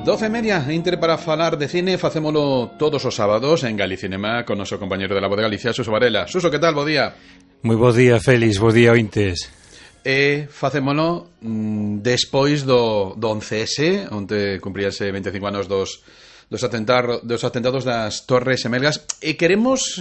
12:30, Inter para falar de cine. Facémolo todos os sábados en Galicinema con noso compañero de La Voz de Galicia, Suso Varela. Suso, que tal? Bo día. Moi bo día, Félix, bo día, ointes. E facémolo despois do 11S, onde cumpríase 25 anos dos atentados das Torres Gemelgas, e queremos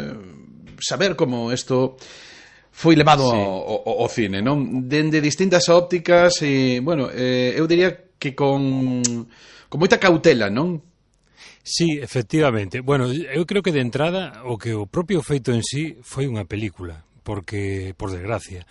saber como isto foi levado ao cine, non? Dende distintas ópticas e, bueno, eu diría que con moita cautela, non? Sí, efectivamente. Bueno, eu creo que de entrada o propio feito en sí foi unha película, porque, por desgracia,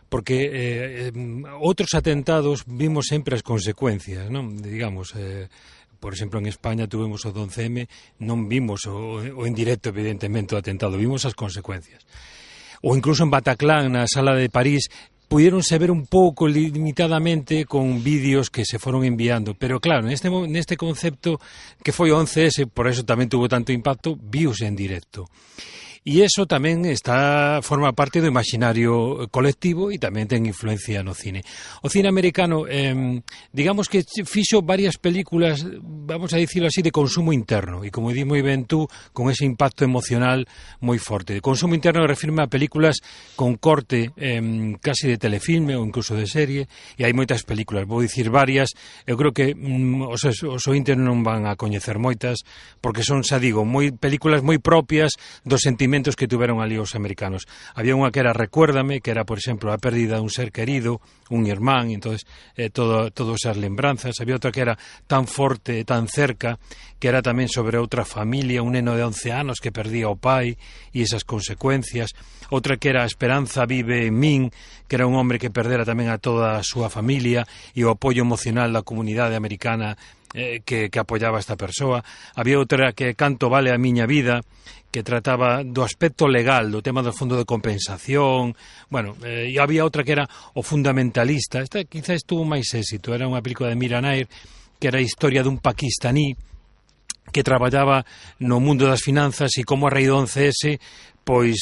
porque outros atentados vimos sempre as consecuencias, non? Digamos, por exemplo, en España tuvemos o 11M, non vimos o en directo, evidentemente, o atentado, vimos as consecuencias. Ou incluso en Bataclan, na sala de París, pudieronse ver un pouco limitadamente con vídeos que se foron enviando, pero claro, neste concepto que foi o 11S, por eso tamén tuvo tanto impacto, viuse en directo. E iso tamén forma parte do imaginario colectivo e tamén ten influencia no cine. O cine americano, digamos que fixo varias películas, vamos a dicirlo así, de consumo interno, e como di moi ben tú, con ese impacto emocional moi forte. De consumo interno refirme a películas con corte casi de telefilme ou incluso de serie, e hai moitas películas, vou dicir varias, eu creo que os ointes non van a coñecer moitas, porque son, xa digo, películas moi propias dos sentimentos que tuveron ali os americanos. Había unha que era Recuérdame, que era, por exemplo, a pérdida dun ser querido, un irmán, entonces todas esas lembranzas. Había outra que era Tan forte, tan cerca, que era tamén sobre outra familia, un neno de 11 anos que perdía o pai e esas consecuencias. Outra que era Esperanza vive en min, que era un hombre que perdera tamén a toda a súa familia e o apoio emocional da comunidade americana que apoyaba a esta persoa. Había outra que Canto vale a miña vida, que trataba do aspecto legal, do tema do fondo de compensación. Bueno, e había outra que era O fundamentalista. Esta quizás tuvo máis éxito, era unha película de Mira Nair, que era a historia dun paquistaní que traballaba no mundo das finanzas e como a raíz do 11S pois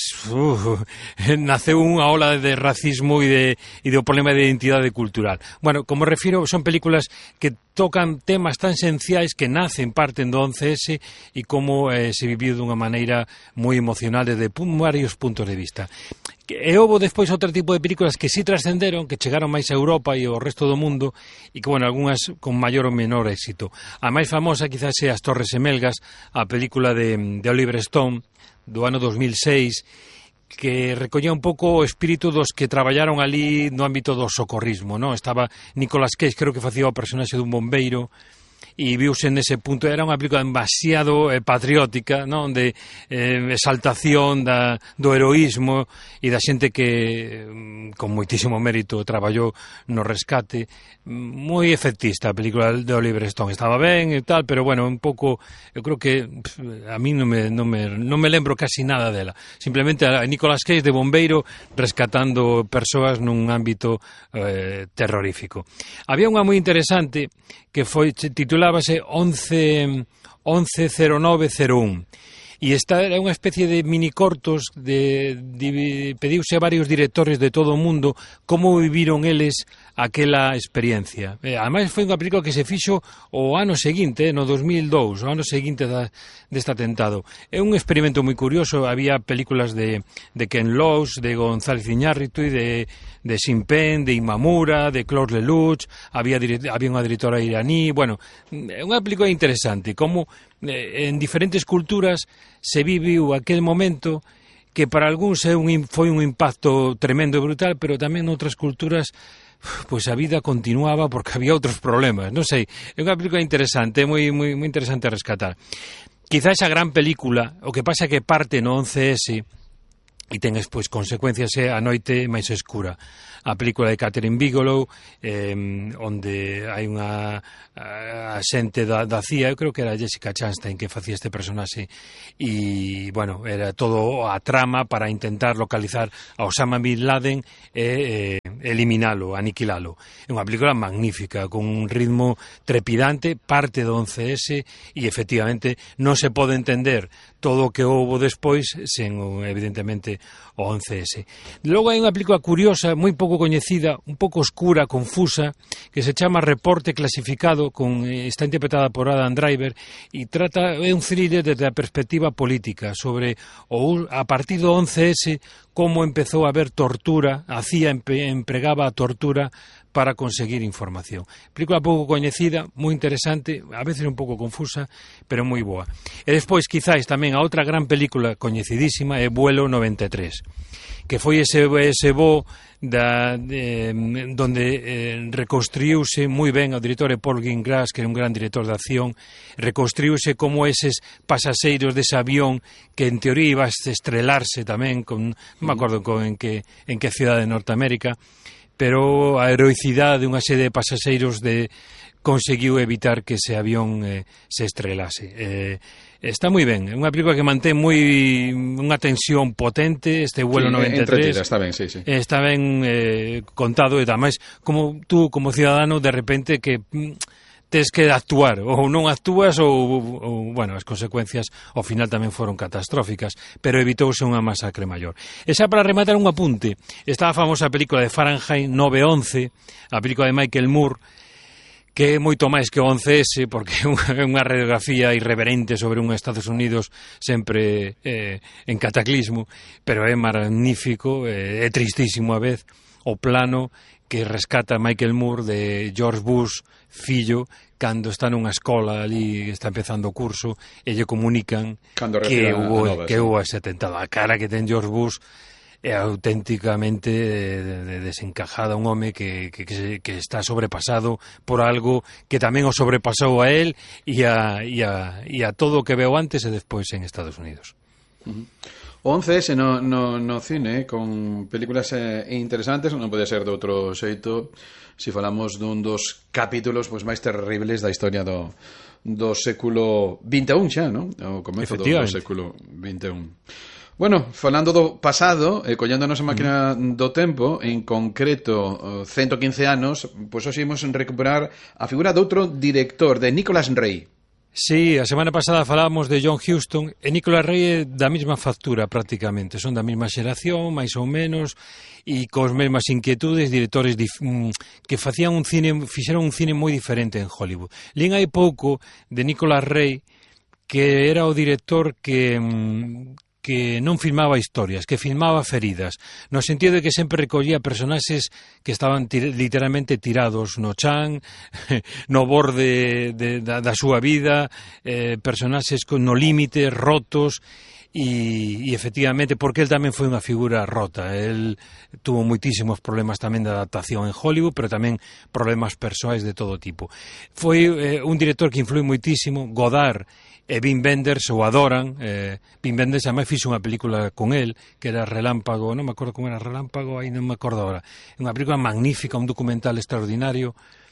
naceu unha ola de racismo e do problema de identidade cultural. Bueno, como refiro, son películas que tocan temas tan esenciais que nacen, parten do 11S e como se viviu dunha maneira moi emocional desde varios puntos de vista. E houve despois outro tipo de películas que sí trascenderon, que chegaron máis a Europa e ao resto do mundo e que, bueno, algunhas con maior ou menor éxito. A máis famosa quizás é As Torres Gemelgas, a película de Oliver Stone do ano 2006, que recollía un pouco o espírito dos que traballaron ali no ámbito do socorrismo, non? Estaba Nicolas Cage, creo que facía o personaxe dun bombeiro, e viuse nese punto, era unha película demasiado patriótica, non? De exaltación do heroísmo e da xente que con moitísimo mérito traballou no rescate. Moi efectista a película de Oliver Stone, estaba ben e tal, pero bueno, un pouco, eu creo que a mí non me lembro casi nada dela. Simplemente a Nicolas Cage de bombeiro rescatando persoas nun ámbito terrorífico. Había unha moi interesante que titulábase 110901 e esta era unha especie de minicortos pediuse a varios directores de todo o mundo como viviron eles aquela experiencia. Ademais foi unha película que se fixo o ano seguinte, no 2002, o ano seguinte deste atentado. É un experimento moi curioso, había películas de Ken Loach, de González Iñárritu e de Sinpen, de Imamura, de Claude Lelouch, había unha directora iraní. Bueno, é unha película interesante, como en diferentes culturas se viviu aquel momento que para algúns foi un impacto tremendo e brutal, pero tamén en outras culturas pois a vida continuaba porque había outros problemas, non sei, é unha película interesante, moi interesante a rescatar. Quizás a gran película, o que pasa é que parte no 11S e ten despois consecuencias, é A noite máis escura, a película de Catherine Bigelow, onde hai unha xente da CIA, eu creo que era Jessica Chastain que facía este personaxe, e, bueno, era todo a trama para intentar localizar a Osama Bin Laden e eliminalo, aniquilalo. É unha película magnífica, con un ritmo trepidante, parte do 11S, e efectivamente non se pode entender todo o que houbo despois sen, evidentemente, o 11S. Logo hai unha película curiosa, moi pouco coñecida, un pouco oscura, confusa, que se chama Reporte Clasificado, está interpretada por Adam Driver, e é un thriller desde a perspectiva política, sobre a partir do 11S, como empezou a haber tortura, a CIA empregaba a tortura para conseguir información. Película pouco coñecida, moi interesante, a veces un pouco confusa, pero moi boa. E despois, quizáis, tamén a outra gran película coñecidísima é Vuelo 93, que foi ese voo donde reconstruíuse moi ben o director Paul Greengrass, que era un gran director de acción, reconstruíuse como eses pasaxeiros dese avión que en teoría iba a estrelarse tamén, non me acordo en que cidade de Norteamérica, pero a heroicidade de unha serie de pasaxeiros conseguiu evitar que ese avión se estrelase. Está moi ben, é unha película que mantén unha tensión potente, este Vuelo 93. Está ben, sí. Está ben contado, e ademais, como tú, como ciudadano, de repente que tes que actuar, ou non actúas ou bueno, as consecuencias ao final tamén foron catastróficas, pero evitouse unha masacre maior. E xa para rematar un apunte, está a famosa película de Fahrenheit 9/11, a película de Michael Moore, que é moito máis que o 11S, porque é unha radiografía irreverente sobre un Estados Unidos sempre en cataclismo, pero é magnífico, é tristísimo a vez, o plano que rescata Michael Moore de George Bush, fillo, cando está nunha escola ali, está empezando o curso, e lle comunican que houve ese atentado. A cara que ten George Bush é auténticamente desencajada, un home que está sobrepasado por algo que tamén o sobrepasou a él e a todo o que veo antes e despois en Estados Unidos. O 11S no cine, con películas interesantes, non pode ser de outro xeito se falamos dun dos capítulos máis terribles da historia do século XXI xa, non? O comezo do século XXI. Bueno, falando do pasado, collendo a nosa máquina do tempo, en concreto 115 anos, pois hoxe imos recuperar a figura de outro director, de Nicholas Ray. Sí, a semana pasada falábamos de John Huston, e Nicholas Ray é da mesma factura prácticamente, son da mesma xeración, máis ou menos, e cos mesmas inquietudes, directores que fixeron un cine moi diferente en Hollywood. Lín hai pouco de Nicholas Ray, que era o director que non filmaba historias, que filmaba feridas, no sentido de que sempre recollía personaxes que estaban literalmente tirados no chan, no borde da súa vida, personaxes no límite, rotos, e efectivamente, porque el tamén foi unha figura rota, el tuvo moitísimos problemas tamén de adaptación en Hollywood, pero tamén problemas persoais de todo tipo. Foi un director que influi moitísimo. Godard e Wim Wenders o adoran. Wim Wenders ademais fixo unha película con el que era Relámpago, non me acordo como era Relámpago, aí non me acordo agora. É unha película magnífica, un documental extraordinario.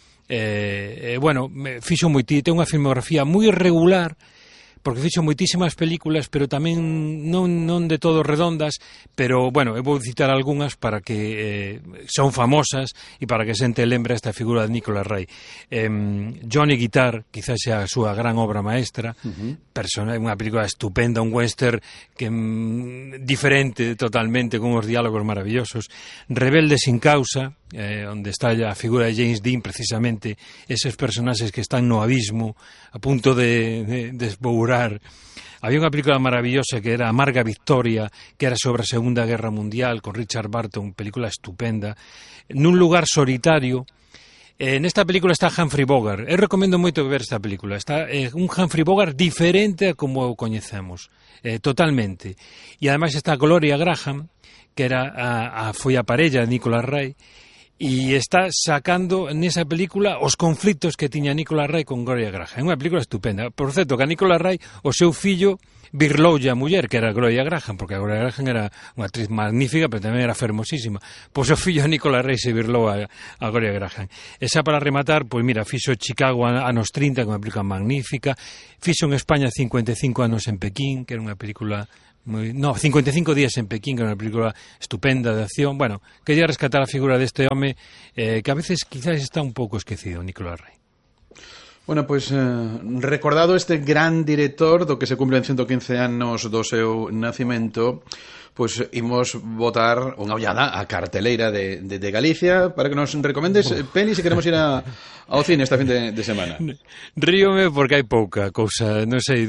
Bueno, fixo ten unha filmografía moi irregular, porque fixo moitísimas películas, pero tamén non de todo redondas, pero, bueno, eu vou citar algunhas para que son famosas e para que xente lembre esta figura de Nicholas Ray. Johnny Guitar, quizás xa a súa gran obra maestra, unha película estupenda, un western que diferente totalmente, con uns diálogos maravillosos. Rebelde sin causa, onde está a figura de James Dean, precisamente eses personaxes que están no abismo, a punto de desbourar. Había unha película maravillosa que era Amarga Victoria, que era sobre a Segunda Guerra Mundial, con Richard Burton, película estupenda. Nun lugar solitario, nesta película está Humphrey Bogart. Eu recomendo moito ver esta película. Está un Humphrey Bogart diferente a como o coñecemos, totalmente. E ademais está Gloria Graham, que era foi a parella de Nicholas Ray, e está sacando nesa película os conflitos que tiña Nicholas Ray con Gloria Graham. É unha película estupenda. Por certo, que a Nicholas Ray, o seu fillo birloulle a muller, que era Gloria Graham, porque a Gloria Graham era unha actriz magnífica, pero tamén era fermosísima. Pois o fillo de Nicholas Ray se birlou a Gloria Graham. E xa para rematar, pois mira, fixo Chicago anos 30, que é unha película magnífica. Fixo en España 55 anos en Pekín, que era unha película 55 días en Pekín, que era unha película estupenda de acción. Bueno, quería rescatar a figura deste home que a veces quizás está un pouco esquecido, Nicholas Ray. Bueno, pois recordado este gran director do que se cumplen 115 anos do seu nacimento, pois imos botar unha ollada a carteleira de Galicia para que nos recomendes pelis se queremos ir ao cine esta fin de semana. Ríome porque hai pouca cousa, non sei,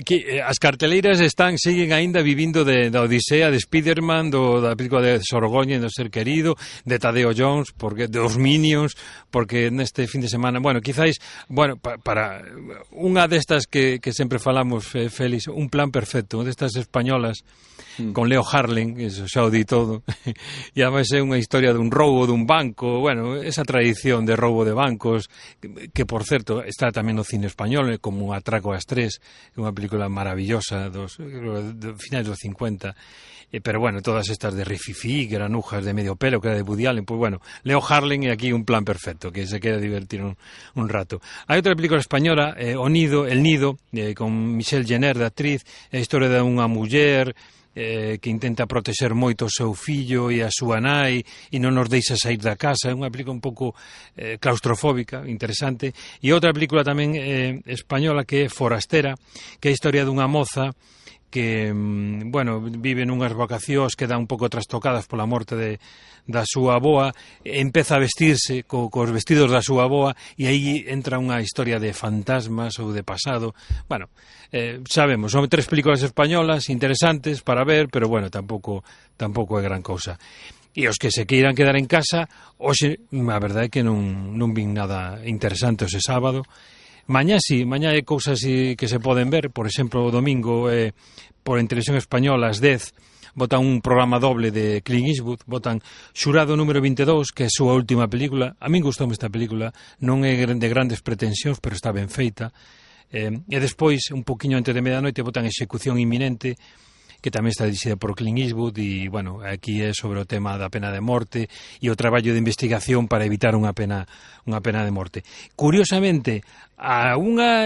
as carteleiras siguen aínda vivindo da Odisea, de Spiderman, da película de Sorgoña, do Ser Querido, de Tadeo Jones, porque dos Minions, porque neste fin de semana, bueno, quizáis, bueno, para unha destas que sempre falamos, Félix, Un plan perfecto, destas españolas con Leo Harlem, eso xa o di todo, e además é unha historia dun roubo dun banco, bueno, esa tradición de roubo de bancos, que por certo está tamén no cine español, como Un atraco ás tres, unha película maravillosa dos finais dos 50, pero bueno, todas estas de Rififi, granujas de medio pelo, que era de Woody Allen, pues bueno, Leo Harlem e aquí Un plan perfecto, que se queda divertir un rato. Hai outra película española, El Nido, con Michelle Jenner de actriz, a historia de unha muller que intenta protexer moito o seu fillo e a súa nai e non nos deixa sair da casa. É unha película un pouco claustrofóbica, interesante. E outra película tamén española que é Forastera, que é a historia dunha moza que, bueno, vive nunhas vacacións que dan un pouco trastocadas pola morte da súa avoa, empeza a vestirse cos vestidos da súa avoa e aí entra unha historia de fantasmas ou de pasado. Bueno, sabemos, son 3 películas españolas interesantes para ver, pero bueno, tampouco é gran cousa. E os que se queiran quedar en casa, hoxe, a verdade é que non vin nada interesante ese sábado. Mañá hai cousas que se poden ver, por exemplo, o domingo por en Televisión Española ás 10 botan un programa doble de Clint Eastwood, botan Xurado número 22, que é a súa última película. A min gustoume esta película, non é de grandes pretensións, pero está ben feita. E despois, un poquinho antes de medianoite, botan Execución inminente, que tamén está dirixida por Clint Eastwood, e, bueno, aquí é sobre o tema da pena de morte e o traballo de investigación para evitar unha pena de morte. Curiosamente, ás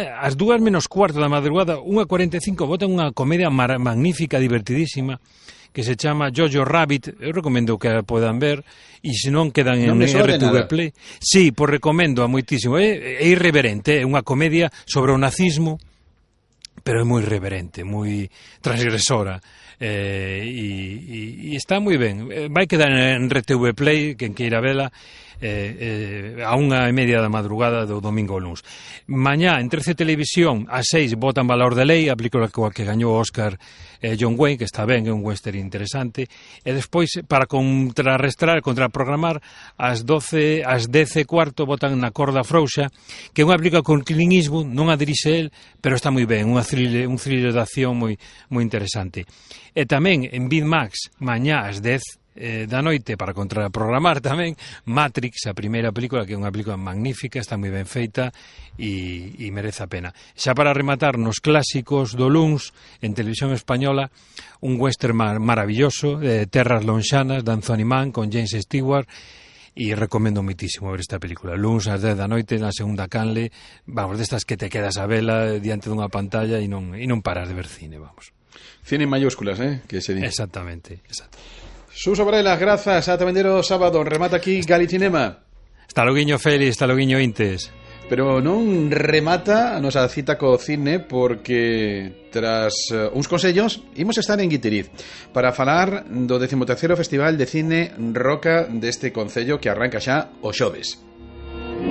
2 menos cuarto da madrugada, 1:45, botan unha comedia magnífica, divertidísima, que se chama Jojo Rabbit. Eu recomendo que a podan ver, e se non quedan en RTV Play. Sí, pois recomendo a moitísimo. É irreverente, é unha comedia sobre o nazismo, pero é moi reverente, moi transgresora, e está moi ben. Vai quedar en RTV Play, quen queira vela, a 1:30 da madrugada do domingo ao luns. Mañá, en 13 Televisión, ás 6, botan Valor de Lei, a película que gañou o Oscar John Wayne, que está ben, é un western interesante, e despois, para contraprogramar, ás 10:15 botan Na corda frouxa, que é unha película con Clint Eastwood, non a dirixe el, pero está moi ben, un thriller de acción moi interesante. E tamén en Vid Max, mañá ás 10 da noite, para contraprogramar tamén, Matrix, a primeira película, que é unha película magnífica, está moi ben feita e merece a pena. Xa para rematar, nos clásicos do luns, en Televisión Española, un western maravilloso, Terras Lonxanas, de Anthony Mann, con James Stewart, e recomendo moitísimo ver esta película. Luns ás 10 da noite, na segunda canle, vamos, destas que te quedas a vela diante dunha pantalla e non paras de ver cine, vamos. Cine en mayúsculas, que se di. Exactamente. Suso Varela, grazas, ata vendero sábado, remata aquí Galicinema. Hasta loguiño Félix, hasta loguiño Intes. Pero non remata a nosa cita co cine, porque tras uns consellos imos estar en Guitiriz para falar do 13º Festival de Cine Roca deste concello que arranca xa o xoves.